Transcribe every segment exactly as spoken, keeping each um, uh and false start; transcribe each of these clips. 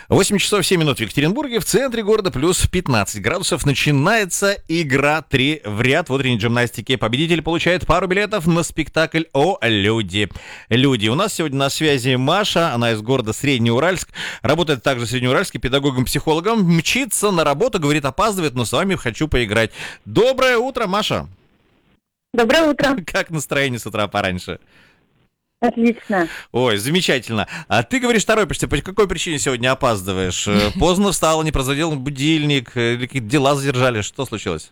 восемь часов семь минут в Екатеринбурге, в центре города плюс пятнадцать градусов. Начинается игра три в ряд в утренней гимнастике. Победитель получает пару билетов на спектакль «О, люди». Люди. У нас сегодня на связи Маша, она из города Среднеуральск. Работает также в Среднеуральске педагогом-психологом. Мчится на работу, говорит, опаздывает, но с вами хочу поиграть. Доброе утро, Маша. Доброе утро. Как настроение с утра пораньше? Отлично. Ой, замечательно. А ты говоришь, торопишься. По какой причине сегодня опаздываешь? Поздно встала, не прозвонил будильник, или какие-то дела задержали? Что случилось?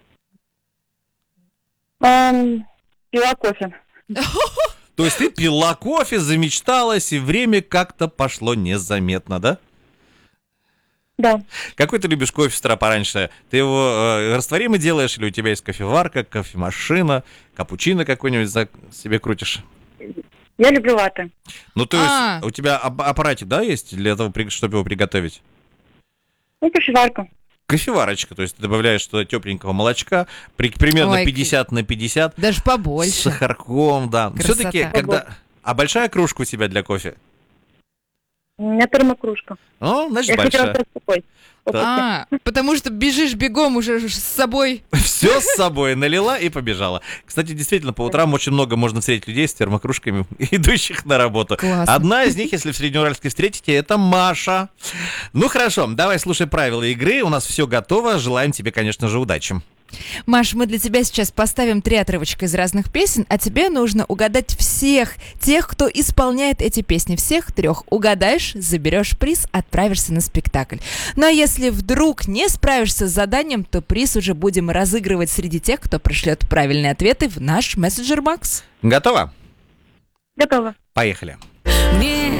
Эм, пила кофе. То есть ты пила кофе, замечталась, и время как-то пошло незаметно, да? Да. Какой ты любишь кофе с утра пораньше? Ты его э, растворимый делаешь, или у тебя есть кофеварка, кофемашина, капучино какой-нибудь за себе крутишь? Я люблю латте. Ну, то есть А. у тебя ап- аппаратик, да, есть для того, при- чтобы его приготовить? Ну, кофеварка. Кофеварочка, то есть ты добавляешь туда тепленького молочка, при, примерно Ой, пятьдесят на пятьдесят, Даже с побольше. сахарком, да. Красота. Все-таки, когда... А большая кружка у тебя для кофе? У меня термокружка. Ну, значит, Я хотела большая. сказать такой. А, потому что бежишь бегом уже с собой. Все с собой налила и побежала. Кстати, действительно, по утрам очень много можно встретить людей с термокружками, идущих на работу. Классно. Одна из них, если в Среднеуральске встретите, это Маша. Ну хорошо, давай слушай правила игры. У нас все готово. Желаем тебе, конечно же, удачи. Маш, мы для тебя сейчас поставим три отрывочка из разных песен, а тебе нужно угадать всех тех, кто исполняет эти песни. Всех трех. Угадаешь, заберешь приз, отправишься на спектакль. Ну а если вдруг не справишься с заданием, то приз уже будем разыгрывать среди тех, кто пришлет правильные ответы в наш мессенджер Макс. Готово? Готово. Поехали.